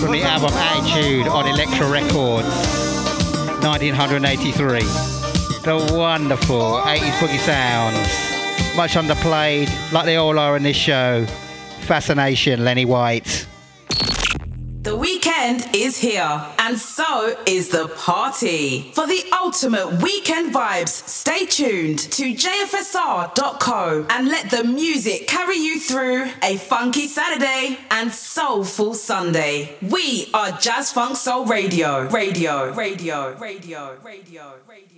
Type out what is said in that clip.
from the album Attitude on Elektra Records, 1983. The wonderful 80s boogie sounds, much underplayed, like they all are in this show. Fascination, Lenny White. The weekend is here, and so is the party. For the ultimate weekend vibes, stay tuned to jfsr.co and let the music carry you through a funky Saturday and soulful Sunday. We are Jazz Funk Soul Radio. Radio.